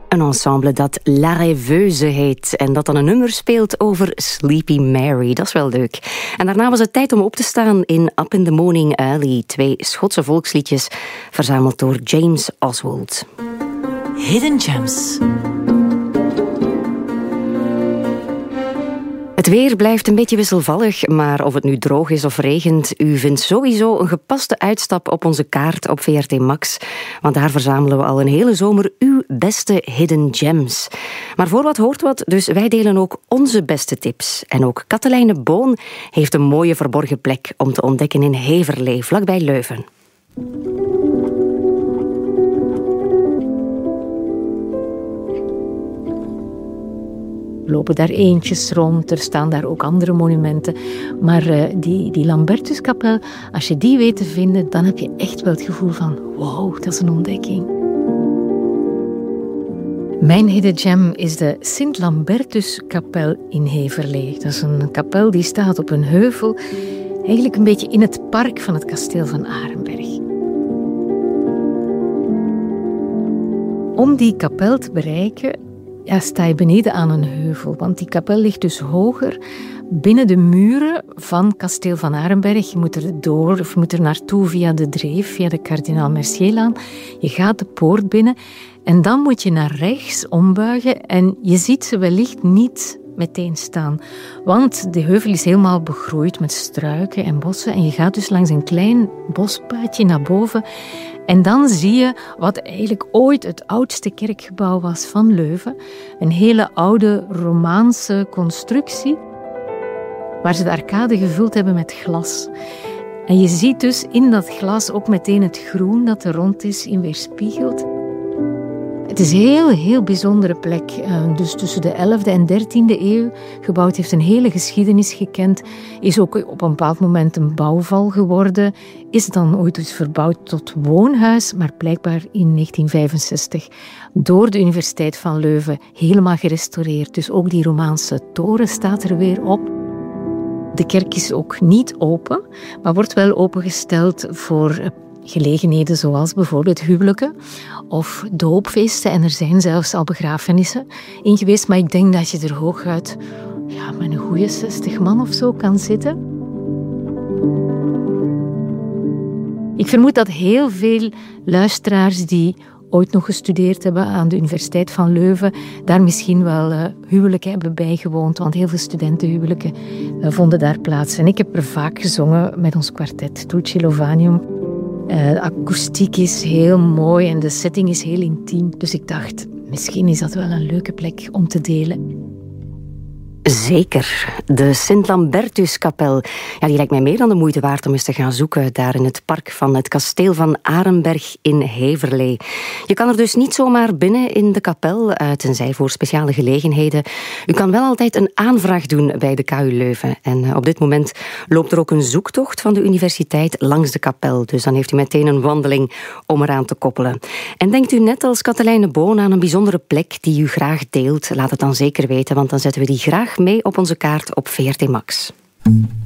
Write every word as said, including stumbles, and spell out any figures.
Een ensemble dat La Rêveuse heet en dat dan een nummer speelt over Sleepy Mary. Dat is wel leuk. En daarna was het tijd om op te staan in Up in the Morning Early. Twee Schotse volksliedjes verzameld door James Oswald. Hidden Gems. Het weer blijft een beetje wisselvallig, maar of het nu droog is of regent, u vindt sowieso een gepaste uitstap op onze kaart op V R T Max. Want daar verzamelen we al een hele zomer uw beste hidden gems. Maar voor wat hoort wat, dus wij delen ook onze beste tips. En ook Katelijne Boon heeft een mooie verborgen plek om te ontdekken in Heverlee, vlakbij Leuven. Er lopen daar eendjes rond, er staan daar ook andere monumenten. Maar uh, die, die Lambertuskapel, als je die weet te vinden, dan heb je echt wel het gevoel van wow, dat is een ontdekking. Mijn hidden gem is de Sint-Lambertuskapel in Heverlee. Dat is een kapel die staat op een heuvel, eigenlijk een beetje in het park van het kasteel van Arenberg. Om die kapel te bereiken, ja, sta je beneden aan een heuvel, want die kapel ligt dus hoger binnen de muren van kasteel van Arenberg. Je moet er door, of je moet er naartoe via de Dreef, via de Kardinaal Mercierlaan. Je gaat de poort binnen en dan moet je naar rechts ombuigen en je ziet ze wellicht niet meteen staan. Want de heuvel is helemaal begroeid met struiken en bossen en je gaat dus langs een klein bospaadje naar boven. En dan zie je wat eigenlijk ooit het oudste kerkgebouw was van Leuven. Een hele oude Romaanse constructie, waar ze de arcade gevuld hebben met glas. En je ziet dus in dat glas ook meteen het groen dat er rond is in weerspiegeld. Het is een heel, heel bijzondere plek. Dus tussen de elfde en dertiende eeuw gebouwd, heeft een hele geschiedenis gekend. Is ook op een bepaald moment een bouwval geworden. Is dan ooit dus verbouwd tot woonhuis, maar blijkbaar in negentien vijfenzestig door de Universiteit van Leuven helemaal gerestaureerd. Dus ook die Romaanse toren staat er weer op. De kerk is ook niet open, maar wordt wel opengesteld voor gelegenheden zoals bijvoorbeeld huwelijken of doopfeesten. En er zijn zelfs al begrafenissen in geweest. Maar ik denk dat je er hooguit ja, met een goede zestig man of zo kan zitten. Ik vermoed dat heel veel luisteraars die ooit nog gestudeerd hebben aan de Universiteit van Leuven, daar misschien wel uh, huwelijken hebben bijgewoond, want heel veel studentenhuwelijken uh, vonden daar plaats. En ik heb er vaak gezongen met ons kwartet, Dulci Lovanium. Uh, de akoestiek is heel mooi en de setting is heel intiem. Dus ik dacht, misschien is dat wel een leuke plek om te delen. Zeker. De Sint-Lambertuskapel. Ja, die lijkt mij meer dan de moeite waard om eens te gaan zoeken daar in het park van het kasteel van Arenberg in Heverlee. Je kan er dus niet zomaar binnen in de kapel, tenzij voor speciale gelegenheden. U kan wel altijd een aanvraag doen bij de K U Leuven. En op dit moment loopt er ook een zoektocht van de universiteit langs de kapel. Dus dan heeft u meteen een wandeling om eraan te koppelen. En denkt u net als Katelijne Boon aan een bijzondere plek die u graag deelt? Laat het dan zeker weten, want dan zetten we die graag mee op onze kaart op V R T Max.